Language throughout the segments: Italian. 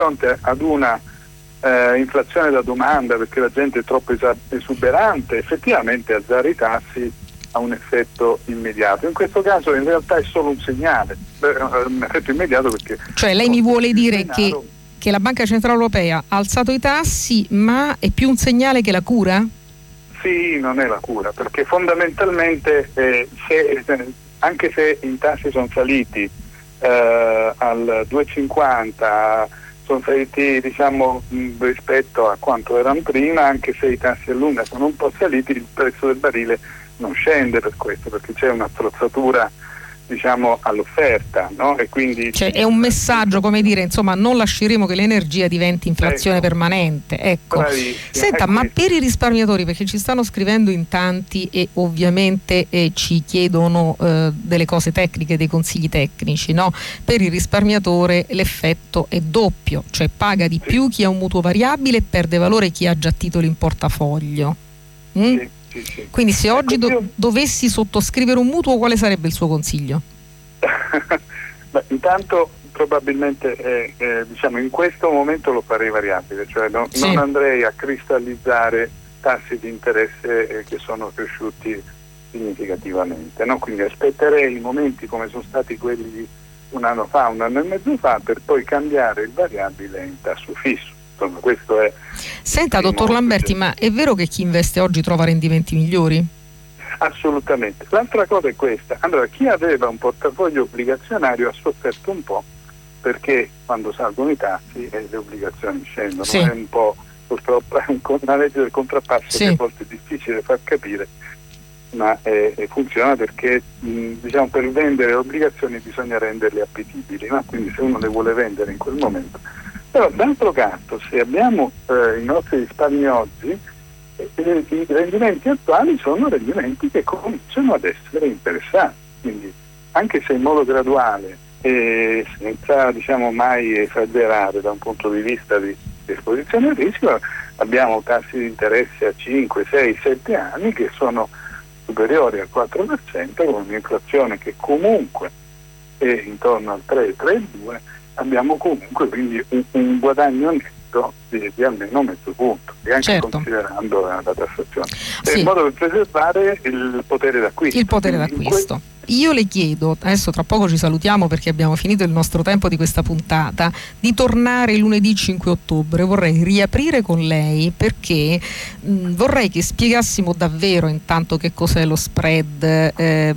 fronte ad una inflazione da domanda, perché la gente è troppo esuberante, effettivamente alzare i tassi ha un effetto immediato. In questo caso in realtà è solo un segnale, un effetto immediato, perché cioè lei mi vuole dire che la Banca Centrale Europea ha alzato i tassi, ma è più un segnale che la cura? Sì, non è la cura, perché fondamentalmente anche se i tassi sono saliti al 2,50, sono saliti rispetto a quanto erano prima, anche se i tassi a lunga sono un po' saliti, il prezzo del barile non scende per questo, perché c'è una strozzatura all'offerta, no? E quindi è un messaggio, come dire, insomma, non lasceremo che l'energia diventi inflazione permanente. Ecco. Senta, ma per i risparmiatori, perché ci stanno scrivendo in tanti e ovviamente ci chiedono delle cose tecniche, dei consigli tecnici, no? Per il risparmiatore l'effetto è doppio, cioè paga di più chi ha un mutuo variabile e perde valore chi ha già titoli in portafoglio. Sì. Quindi se oggi dovessi sottoscrivere un mutuo, quale sarebbe il suo consiglio? Beh, intanto probabilmente in questo momento lo farei variabile, cioè non andrei a cristallizzare tassi di interesse che sono cresciuti significativamente, no? Quindi aspetterei i momenti come sono stati quelli di un anno e mezzo fa, per poi cambiare il variabile in tasso fisso. Questo è. Senta, dottor Lamberti, ma è vero che chi investe oggi trova rendimenti migliori? Assolutamente. L'altra cosa è questa: allora, chi aveva un portafoglio obbligazionario ha sofferto un po', perché quando salgono i tassi le obbligazioni scendono. Sì. È un po', purtroppo, una legge del contrappasso che a volte è difficile far capire, ma funziona perché per vendere le obbligazioni bisogna renderle appetibili, no? Quindi se uno le vuole vendere in quel momento. Però d'altro canto, se abbiamo i nostri risparmi oggi, i rendimenti attuali sono rendimenti che cominciano ad essere interessanti, quindi anche se in modo graduale e senza mai esagerare da un punto di vista di esposizione al rischio, abbiamo tassi di interesse a 5, 6, 7 anni che sono superiori al 4%, con un'inflazione che comunque è intorno al 3,2%, abbiamo comunque quindi un guadagno netto di almeno mezzo punto, e anche considerando la tassazione, in modo da preservare il potere d'acquisto. Il potere d'acquisto. Io le chiedo, adesso tra poco ci salutiamo perché abbiamo finito il nostro tempo di questa puntata, di tornare lunedì 5 ottobre. Vorrei riaprire con lei perché vorrei che spiegassimo davvero intanto che cos'è lo spread,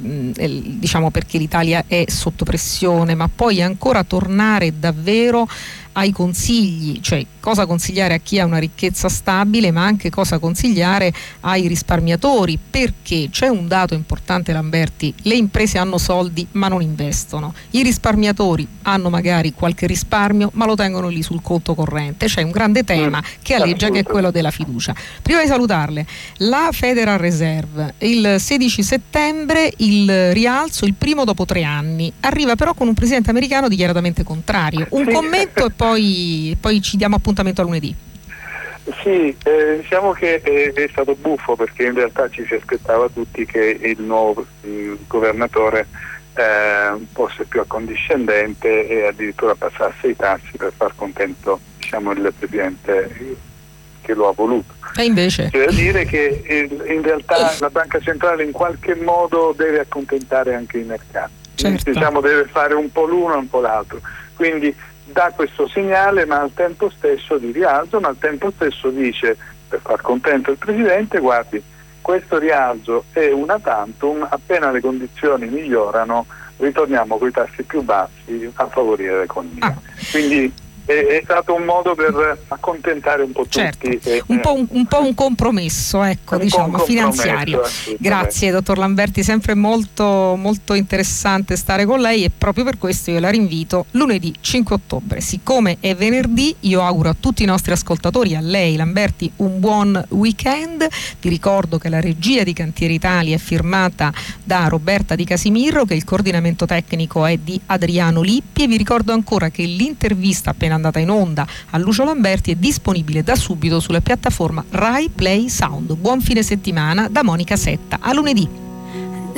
perché l'Italia è sotto pressione, ma poi ancora tornare davvero ai consigli, cioè cosa consigliare a chi ha una ricchezza stabile, ma anche cosa consigliare ai risparmiatori, perché c'è un dato importante, Lamberti: le imprese hanno soldi ma non investono, i risparmiatori hanno magari qualche risparmio ma lo tengono lì sul conto corrente. C'è un grande tema che aleggia, che è quello della fiducia. Prima di salutarle, la Federal Reserve il 16 settembre il rialzo, il primo dopo 3 anni, arriva però con un presidente americano dichiaratamente contrario. Un commento e poi ci diamo appuntamento a lunedì. Sì, diciamo che è stato buffo, perché in realtà ci si aspettava tutti che il nuovo governatore fosse più accondiscendente e addirittura passasse i tassi per far contento il presidente che lo ha voluto. E invece? C'è da dire che in realtà la Banca Centrale in qualche modo deve accontentare anche i mercati. Certo. Deve fare un po' l'uno e un po' l'altro. Quindi dà questo segnale, ma al tempo stesso di rialzo, ma al tempo stesso dice, per far contento il presidente: guardi, questo rialzo è una tantum, appena le condizioni migliorano ritorniamo con i tassi più bassi a favorire l'economia. Quindi è stato un modo per accontentare un po' tutti. Un po' un compromesso, finanziario. Grazie dottor Lamberti, sempre molto molto interessante stare con lei, e proprio per questo io la rinvito lunedì 5 ottobre. Siccome è venerdì, io auguro a tutti i nostri ascoltatori, a lei Lamberti, un buon weekend. Vi ricordo che la regia di Cantieri Italia è firmata da Roberta Di Casimirro, che il coordinamento tecnico è di Adriano Lippi, e vi ricordo ancora che l'intervista appena andata in onda a Lucio Lamberti è disponibile da subito sulla piattaforma Rai Play Sound. Buon fine settimana da Monica Setta, a lunedì.